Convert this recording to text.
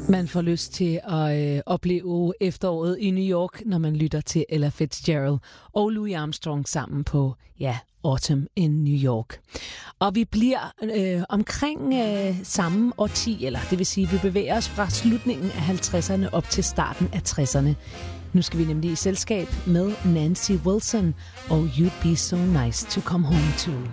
Man får lyst til at opleve efteråret i New York, når man lytter til Ella Fitzgerald og Louis Armstrong sammen på, Autumn in New York. Og vi bliver omkring samme årti, eller det vil sige, vi bevæger os fra slutningen af 50'erne op til starten af 60'erne. Nu skal vi nemlig i selskab med Nancy Wilson og You'd Be So Nice to Come Home To.